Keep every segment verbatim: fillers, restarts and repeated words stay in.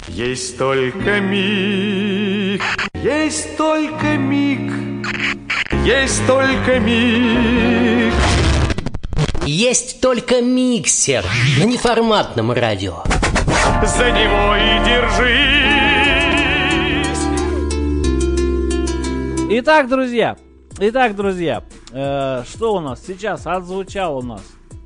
Есть только миг, есть только миг, есть только миг. Есть только миксер на неформатном радио. За него и держись. Итак, друзья, итак, друзья, э, что у нас сейчас отзвучало у нас?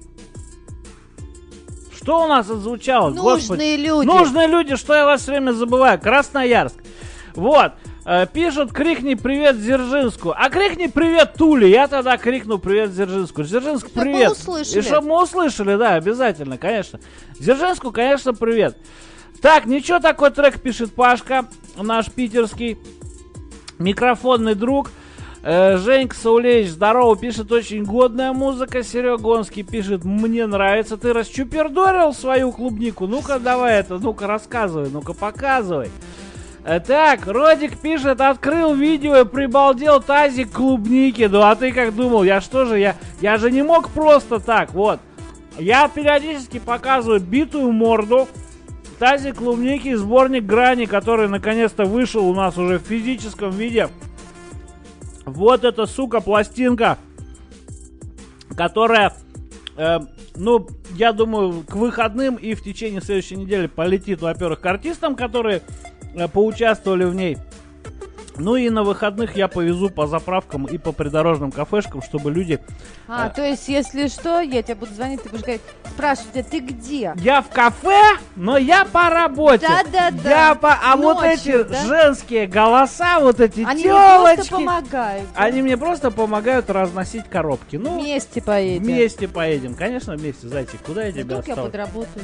Что у нас отзвучало? Нужные Господи. люди. Нужные люди, что я вас все время забываю. Красноярск. Вот. Э, пишут, крикни привет Дзержинску. А крикни привет Туле. Я тогда крикну привет Дзержинску. Дзержинск, Чтобы привет. услышали. И чтобы мы услышали, да, обязательно, конечно. Дзержинску, конечно, привет. Так, ничего, такой трек пишет Пашка, наш питерский микрофонный друг. Э, Женька Саулевич, здорово, пишет, очень годная музыка. Серега Гонский пишет, мне нравится. Ты расчупердорил свою клубнику? Ну-ка, давай это, ну-ка, рассказывай, ну-ка, показывай. Э, так, Родик пишет, открыл видео и прибалдел тазик клубники. Ну, а ты как думал? Я что же, я, я же не мог просто так, вот. Я периодически показываю битую морду, тазик клубники и сборник грани, который наконец-то вышел у нас уже в физическом виде. Вот эта, сука, пластинка, которая, э, ну, я думаю, к выходным и в течение следующей недели полетит, во-первых, к артистам, которые э, поучаствовали в ней. Ну и на выходных я повезу по заправкам и по придорожным кафешкам, чтобы люди... А, э, то есть, если что, я тебе буду звонить, ты будешь говорить, спрашивать тебя, ты где? Я в кафе, но я по работе. Да-да-да. Я по... А Ночью, вот эти да? женские голоса, вот эти Они мне тёлочки, просто помогают. они мне просто помогают разносить коробки. Ну, Вместе поедем. вместе поедем. Конечно, вместе, зайчик. Куда я тебя Вдруг я оставлю? подработаю.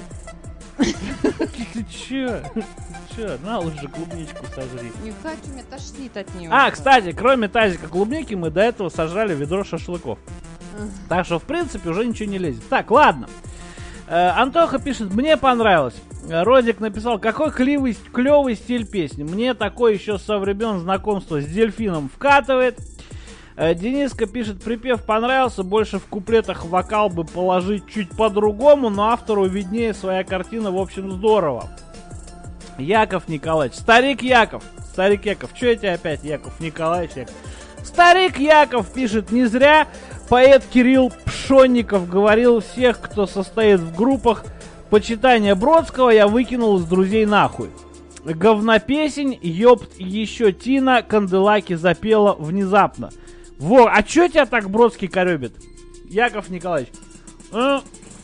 Ты чё? Ты чё? На лучше клубничку сожри. Не хочу, меня тошнит от нее. А, кстати, кроме тазика клубники, мы до этого сожрали ведро шашлыков. Так что, в принципе, уже ничего не лезет. Так, ладно. Э, Антоха пишет, мне понравилось. Э, Родик написал, какой клевый, клевый стиль песни. Мне такой еще со времен знакомства с дельфином вкатывает. Э, Дениска пишет, припев понравился, больше в куплетах вокал бы положить чуть по-другому, но автору виднее своя картина, в общем, здорово. Яков Николаевич, старик Яков, старик Яков, что я тебе опять, Яков Николаевич, Яков? Старик Яков пишет, не зря поэт Кирилл Пшонников говорил, всех, кто состоит в группах почитания Бродского, я выкинул из друзей нахуй. Говнопесень, ёпт, еще Тина Канделаки запела внезапно. Во, а чё тебя так Бродский корёбит? Яков Николаевич. Э,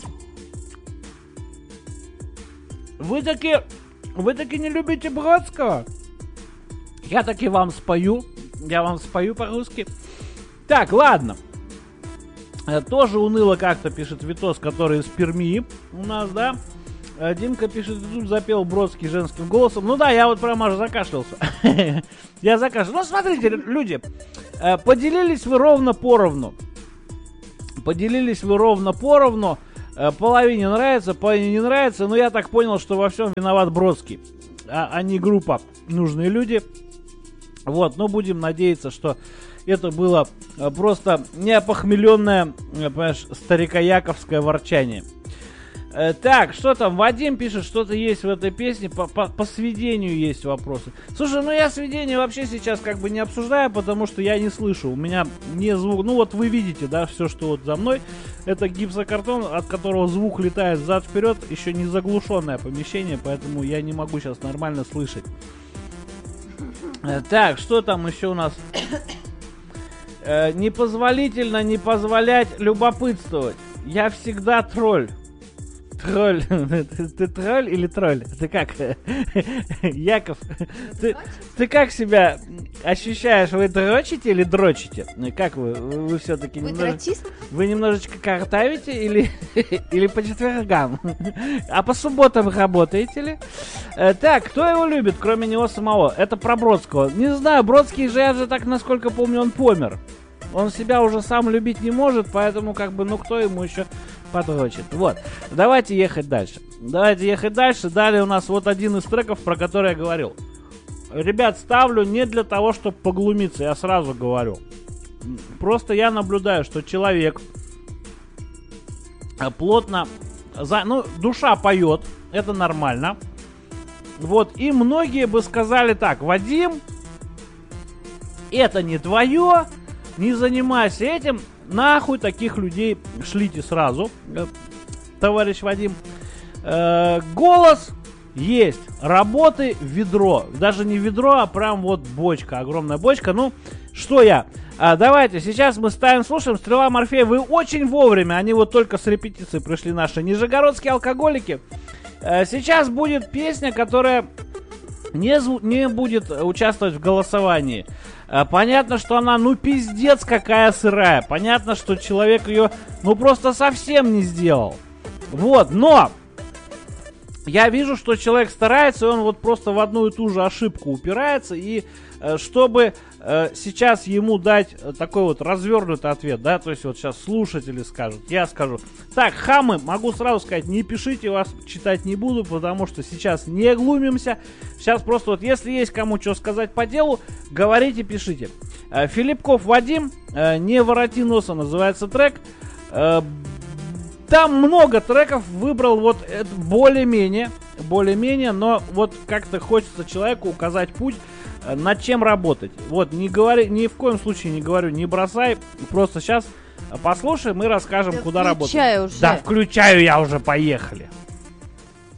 вы таки, вы таки не любите Бродского? Я таки вам спою. Я вам спою по-русски. Так, ладно. Э, тоже уныло как-то пишет Витос, который из Перми у нас, да? Э, Димка пишет, тут запел Бродский женским голосом. Ну да, я вот прямо аж закашлялся. Я закашлялся. Ну, смотрите, люди, э, поделились вы ровно поровну. Поделились вы ровно поровну. Э, половине нравится, половине не нравится. Но я так понял, что во всем виноват Бродский, а, а не группа «Нужные люди». Вот, но будем надеяться, что это было э, просто неопохмеленное, э, понимаешь, старикояковское ворчание. Э, так, что там? Вадим пишет, что-то есть в этой песне. По, по, по сведению есть вопросы. Слушай, ну я сведение вообще сейчас как бы не обсуждаю, потому что я не слышу. У меня не звук. Ну вот вы видите, да, все, что вот за мной. Это гипсокартон, от которого звук летает взад-вперед. Еще не заглушенное помещение, поэтому я не могу сейчас нормально слышать. Э, так, что там еще у нас? Э, непозволительно не позволять любопытствовать. Я всегда тролль. Тролль. Ты, ты тролль или тролль? Ты как? Яков, ты, ты как себя ощущаешь? Вы дрочите или дрочите? Как вы? Вы, вы все-таки Вы немножко... дрочист? Вы немножечко картавите или, или по четвергам? А по субботам работаете ли? Э, так, кто его любит, кроме него самого? Это про Бродского. Не знаю, Бродский же, я же так, насколько помню, он помер. Он себя уже сам любить не может, поэтому как бы, ну кто ему еще подрочит. Вот, давайте ехать дальше. Давайте ехать дальше. Далее у нас вот один из треков, про который я говорил. Ребят, ставлю не для того, чтобы поглумиться, я сразу говорю. Просто я наблюдаю, что человек плотно... За... Ну, душа поет, это нормально. Вот, и многие бы сказали так: Вадим, это не твое, не занимайся этим, нахуй таких людей шлите сразу, товарищ Вадим. Э, голос есть, работы ведро, даже не ведро, а прям вот бочка, огромная бочка. Ну, что я? А, давайте, сейчас мы ставим, слушаем «Стрела Морфея». Вы очень вовремя, они вот только с репетиции пришли, наши нижегородские алкоголики. А, сейчас будет песня, которая не, зву- не будет участвовать в голосовании. А, понятно, что она, ну, пиздец какая сырая. Понятно, что человек ее, ну, просто совсем не сделал. Вот, но я вижу, что человек старается, и он вот просто в одну и ту же ошибку упирается, и э, чтобы э, сейчас ему дать такой вот развернутый ответ, да, то есть вот сейчас слушатели скажут, я скажу: так, хамы, могу сразу сказать, не пишите, вас читать не буду, потому что сейчас не глумимся, сейчас просто вот если есть кому что сказать по делу, говорите, пишите. Э, Филипков Вадим, э, «Не вороти носа» называется трек. э, Там много треков, выбрал вот это более-менее, более-менее, но вот как-то хочется человеку указать путь, над чем работать. Вот, не говори, ни в коем случае не говорю, не бросай, просто сейчас послушаем и расскажем, Да куда работать. включай уже. Да, включаю я уже, поехали.